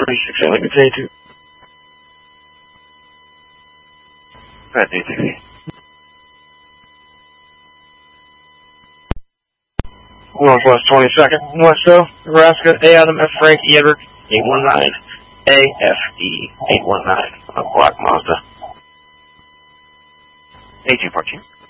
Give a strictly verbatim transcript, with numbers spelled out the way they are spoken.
three six eight, Lincoln J two. Alright, J two. Northwest twenty-second, Westo, Nebraska, A Adam, F Frank, E Edward, eight one nine, A F E, eight one nine, on Black Mazda. eighteen fourteen.